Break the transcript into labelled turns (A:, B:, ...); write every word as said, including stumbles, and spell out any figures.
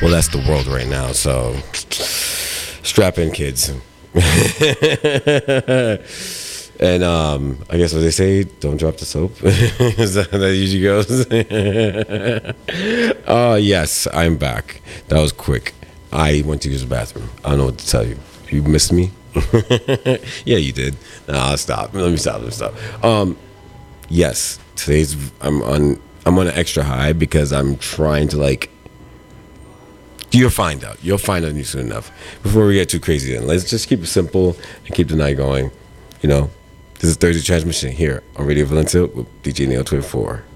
A: Well, that's the world right now. So strap in, kids. And um, I guess what they say, don't drop the soap. Is that how that usually goes? uh, yes, I'm back. That was quick. I went to use the bathroom. I don't know what to tell you. You missed me? Yeah, you did. No, I'll stop. Let me stop. Let me stop. Um, yes, today's I'm on. I'm on an extra high because I'm trying to like. You'll find out. You'll find out soon enough. Before we get too crazy, then let's just keep it simple and keep the night going. You know, this is Thursday Transmission here on Radio Valencia with D J Nail twenty-four.